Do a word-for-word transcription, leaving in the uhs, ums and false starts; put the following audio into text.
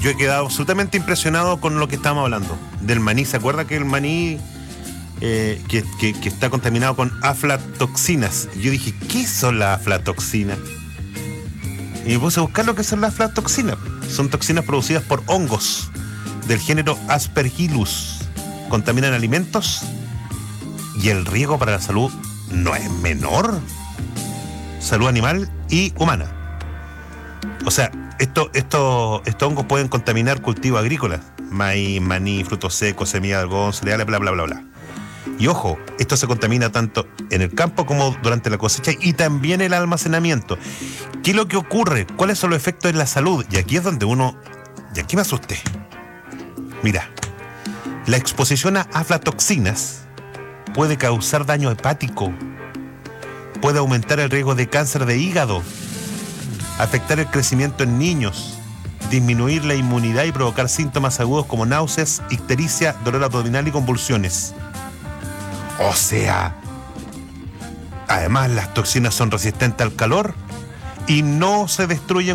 yo he quedado absolutamente impresionado con lo que estamos hablando. Del maní, ¿se acuerda que el maní eh, que, que, que está contaminado con aflatoxinas? Yo dije, ¿qué son las aflatoxinas? Y me puse a buscar lo que son las aflatoxinas. Son toxinas producidas por hongos del género Aspergillus. Contaminan alimentos y el riesgo para la salud no es menor. Salud animal y humana. O sea, esto, esto, estos hongos pueden contaminar cultivos agrícolas. Maíz, maní, frutos secos, semillas de algodón, cereales, bla, bla, bla, bla. Y ojo, esto se contamina tanto en el campo como durante la cosecha y también el almacenamiento. ¿Qué es lo que ocurre? ¿Cuáles son los efectos en la salud? Y aquí es donde uno... Y aquí me asusté. Mira, la exposición a aflatoxinas puede causar daño hepático, puede aumentar el riesgo de cáncer de hígado, afectar el crecimiento en niños, disminuir la inmunidad y provocar síntomas agudos como náuseas, ictericia, dolor abdominal y convulsiones. O sea, además las toxinas son resistentes al calor y no se destruyen